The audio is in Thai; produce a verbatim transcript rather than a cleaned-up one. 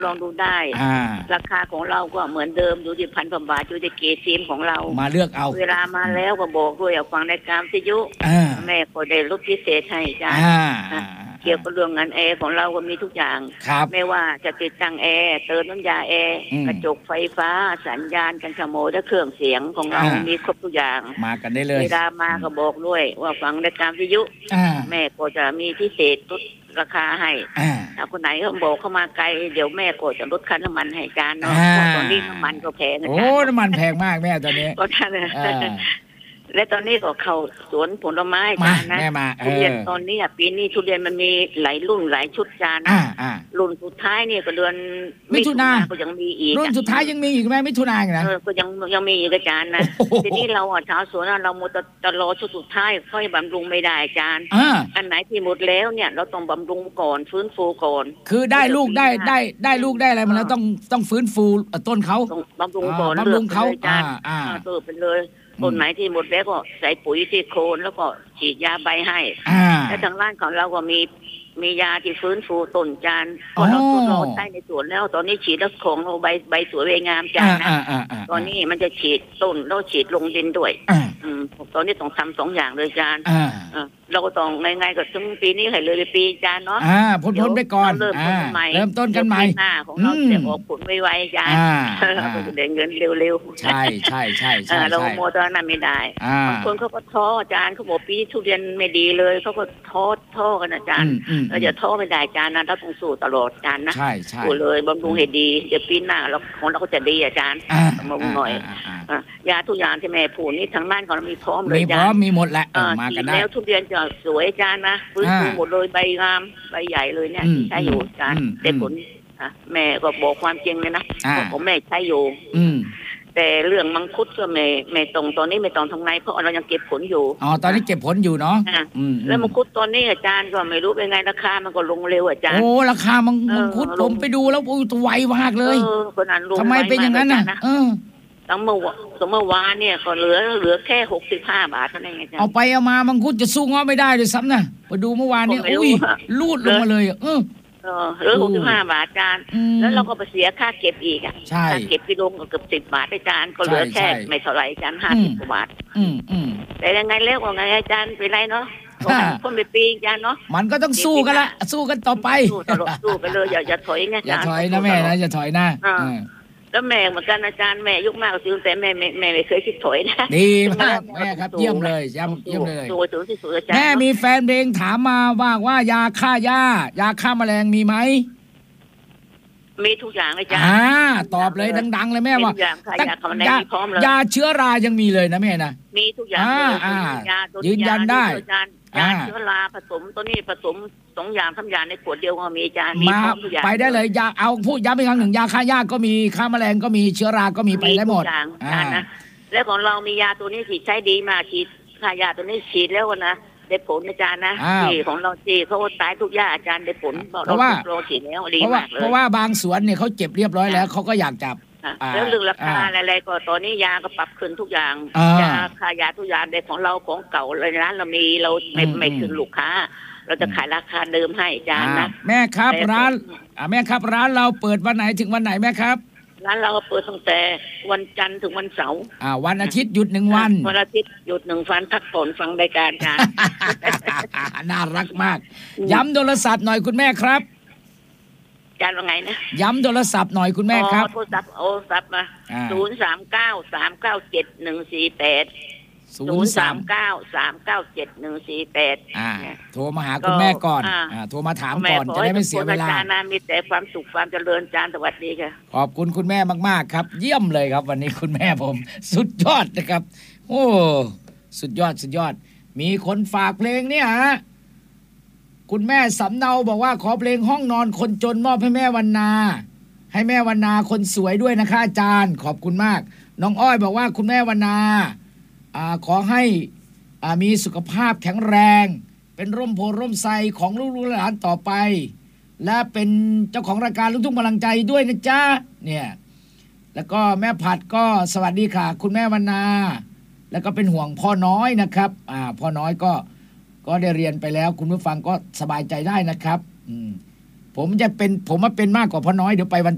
ลองดูได้ราคาของเราก็เหมือนเดิมอยู่ที่พันกว่าบาทอยู่ที่เกซีมของเรามาเลือกเอาเวลามาแล้วก็บอกด้วยฟังในการวิทยุแม่ก็ได้ลดพิเศษให้จ้าเกี่ยวกับเรื่องงานแอร์ของเราก็มีทุกอย่างไม่ว่าจะติดตั้งแอร์เติมน้ำยาแอร์กระจกไฟฟ้าสัญญาณกันขโมยและเครื่องเสียงของเรามีครบทุกอย่างมากันได้เลยเวลามาก็บอกด้วยว่าฟังในการวิทยุแม่ก็จะมีพิเศษลดราคาให้ถ้าคนไหนเขาบอกเข้ามาไกลเดี๋ยวแม่ก็จะลดค่าน้ำมันให้จานเนาะตอนนี้น้ำมันก็แพงนะโอ้น้ำมันแพงมากแม่ตอนนี้ก็ท่านและตอนนี้ก็เข้าสวนผลไม้จานนะทุเรียนตอนนี้ปีนี้ทุเรียนมันมีหลายรุ่นหลายชุดจานรุ่นสุดท้ายเนี่ยก็เดือนมิถุนาก็ยังมีอีกรุ่นสุดท้ายยังมีอีกไหมมิถุนาอีกนะก็ยังยังมีอีกจานนะทีนี้เราอ่ะชาวสวนเราหมดจะรอชุดสุดท้ายค่อยบำรุงไม่ได้จานอันไหนที่หมดแล้วเนี่ยเราต้องบำรุงก่อนฟื้นฟูก่อนคือได้ลูกได้ได้ได้ลูกได้อะไรมาแล้วต้องต้องฟื้นฟูต้นเขาบำรุงก่อนบำรุงเขาอ่าอ่าเติมไปเลยต้นไหนที่หมดแล้วก็ใส่ปุ๋ยที่โคนแล้วก็ฉีดยาใบให้และทางร้านของเราก็มีมียาที่ฟื้นฟูต้นจานพอเราทดลองใช้ในสวนแล้วตอนนี้ฉีดแล้วของเราใบใบสวยใบงามจานนะตอนนี้มันจะฉีดต้นแล้วฉีดลงดินด้วยตอนนี้ต้องทำสองอย่างเลยจานเราก็ต้องง่ายๆก็ถึงปีนี้ให้เลยไปปีจานเนาะพ้นๆไปก่อนเริ่มต้นใหม่เริ่มต้นกันใหม่หน้าของเราจะออกผลไวๆจานเราจะได้เงินเร็วๆใช่ใช่ใช่ใช่เราโมตอนนั้นไม่ได้บางคนเขาก็ท้อจานเขาบอกปีทุเรียนไม่ดีเลยเขาก็ท้อท้อกันอาจารย์เราจะท้อไม่ได้จานนะเราต้องสู้ตลอดจานนะสู้เลยบำรุงให้ดีเดี๋ยวปีหน้าเราของเราก็จะดีอาจารย์มาหน่อยยาทุกอย่างที่แม่พูดนี่ทางบ้านของเรามีพร้อมเลยมีพร้อมมีหมดแหละมากันได้แล้วทุเรียนจะสวยจานนะฟื้นฟูหมดเลยใบงามใบใหญ่เลยเนี่ยใช้อยู่จานได้ผลแม่ก็บอกความจริงเลยนะผมแม่ใช้อยู่แต่เรื่องมังคุดก็ไม่ไม่ตรงตอนนี้ไม่ตรงทางในเพราะเรายังเก็บผลอยู่อ๋อตอนนี้เก็บผลอยู่เนาะแล้วมังคุดตอนนี้อาจารย์ก็ไม่รู้เป็นไงราคามันก็ลงเร็วอาจารย์โอ้ราคามังคุดผมไปดูแล้วโอ้ไวมากเลยทำไมเป็นอย่างนั้นน่ะเออตั้งเมื่อเมื่อวานเนี่ยก็เหลือเหลือแค่หกสิบห้าบาทเท่านั้นเองอาจารย์เอาไปเอามามังคุดจะสู้ง้อไม่ได้เลยซ้ำนะไปดูเมื่อวานเนี่ยอุ้ยลูดลงมาเลยเออเออเหลือหกสิบห้าบาทจานแล้วเราก็ไปเสียค่าเก็บอีกอ่ะค่าเก็บกิโลเกือบสิบบาทอาจารย์ก็เหลือแค่ไม่เท่าไหร่จานห้าสิบกว่าบาทแต่ยังไงเล็กกว่าไงอาจารย์เป็นไรเนาะคนไปปีจานเนาะมันก็ต้องสู้กันละสู้กันต่อไปสู้ตลอดสู้ไปเลยอย่าอย่าถอยไงอย่าถอยนะแม่นะอย่าถอยนะแล้วแม่เหมือนกันอาจารย์แม่ยุคมากซื้อแต่แม่แม่แม่ไม่เคยคิดถอยนะดีมากแม่ครับเยี่ยมเลยเยี่ยมเลยแม่มีแฟนเพลงถามมาว่าว่ายาฆ่าหญ้ายาฆ่าแมลงมีไหมมีทุกอย่างอาจารย์อ่าตอบเลยดังๆเลยแม่ว่ายายาเชื้อรายังมีเลยนะแม่นะมีทุกอย่างเลยยืนยันได้ยาเชื้อราผสมตัวนี้ผสมสองอย่างสามอย่างในขวดเดียวก็มีอาจารย์มาไปได้เลยยาเอาพูดย้ำอีกครั้งหนึ่งยาฆ่าหญ้าก็มีฆ่าแมลงก็มีเชื้อราก็มีไปได้หมดอ่านะแล้วของเรามียาตัวนี้ฉีดใช้ดีมากฉีดฆ่าหญ้าตัวนี้ฉีดแล้วนะได้ผลอาจารย์นะที่ของเราที่เขาตายทุกหญ้าอาจารย์ได้ผลเพราะว่าเราฉีดแล้วดีมากเลยเพราะว่าบางสวนเนี่ยเขาเจ็บเรียบร้อยแล้วเขาก็อยากจับแล้วเรื่องราคาอะไรๆก็ตอนนี้ยาก็ปรับขึ้นทุกอย่างยาค่ายาทุกอย่างในของเราของเก่าเลยร้านเรามีเราไม่ไม่คืนลูกค้าเราจะขายราคาเดิมให้อาจารย์นะแม่ครับร้านแม่ครับร้านเราเปิดวันไหนถึงวันไหนแม่ครับร้านเราเปิดตั้งแต่วันจันทร์ถึงวันเสาร์อ่าวันอาทิตย์หยุดหนึ่งวันวันอาทิตย์หยุดหนึ่งวันพักผ่อนฟังรายการอาจารย์น่ารักมากย้ำโทรศัพท์หน่อยคุณแม่ครับอาจารย์ว่าไงนะย้ำโทรศัพท์หน่อยคุณแม่ครับโทรศัพท์โทรศัพท์มาศูนย์สามเก้าสามเก้าเจ็ดหนึ่งสี่แปดศูนย์สามเก้าสามเก้าเจ็ดหนึ่งสี่แปดอ่าโทรมาหาคุณแม่ก่อนอ่าโทรมาถามก่อนจะได้ไม่เสียเวลาอาจารย์มีแต่ความสุขความเจริญอาจารย์สวัสดีค่ะขอบคุณคุณแม่มากๆครับเยี่ยมเลยครับวันนี้คุณแม่ผมสุดยอดนะครับโอ้สุดยอดสุดยอดมีคนฝากเพลงเนี่ยฮะคุณแม่สำเนาบอกว่าขอเพลงห้องนอนคนจนมอบให้แม่วรรณาให้แม่วรรณาคนสวยด้วยนะคะอาจารย์ขอบคุณมากน้องอ้อยบอกว่าคุณแม่วรรณาอ่าขอให้อ่ามีสุขภาพแข็งแรงเป็นร่มโพร่มไทรของลูกหลานต่อไปและเป็นเจ้าของรายการลูกทุ่งพลังใจด้วยนะจ๊ะเนี่ยแล้วก็แม่ผัดก็สวัสดีค่ะคุณแม่วรรณาแล้วก็เป็นห่วงพ่อน้อยนะครับอ่าพ่อน้อยก็ก็ได้เรียนไปแล้วคุณผู้ฟังก็สบายใจได้นะครับอืมผมจะเป็นผมมาเป็นมากกว่าพ่อน้อยเดี๋ยวไปวัน